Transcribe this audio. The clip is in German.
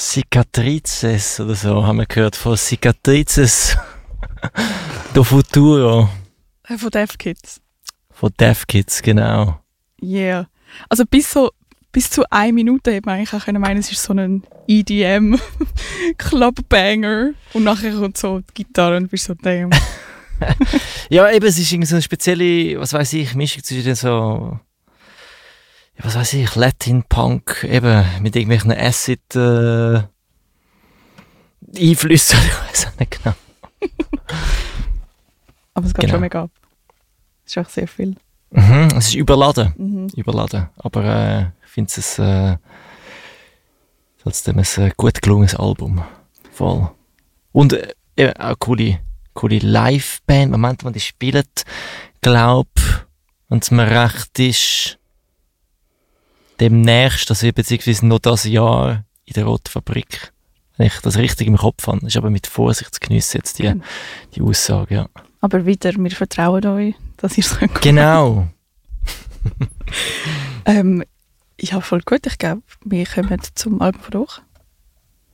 Cicatrices oder so, haben wir gehört, von Cicatrices do Futuro. Von Deaf Kids. Von Deaf Kids, genau. Yeah. Also bis zu 1 Minute hätte man eigentlich auch können meinen, es ist so ein EDM Clubbanger und nachher kommt so die Gitarre und bist so damn. Ja, eben, es ist irgendwie so eine spezielle, was weiß ich, Mischung zwischen so, ja, was weiß ich, Latin Punk, eben mit irgendwelchen Acid Einflüssen, ich weiß auch nicht genau. Aber es geht Genau. schon mega ab. Es ist auch sehr viel. Es ist überladen, aber ich finde es trotzdem ein gut gelungenes Album, voll. Und auch coole Liveband, Moment, wann die spielen, glaube, wenn es mir recht ist, demnächst, also beziehungsweise noch das Jahr in der Roten Fabrik, wenn ich das richtig im Kopf habe. Das ist aber mit Vorsicht zu geniessen jetzt die Aussage, ja. Aber wieder, wir vertrauen euch, dass ihr es könnt. Genau. Ja, voll gut. Ich glaube, wir kommen zum Album von der Woche.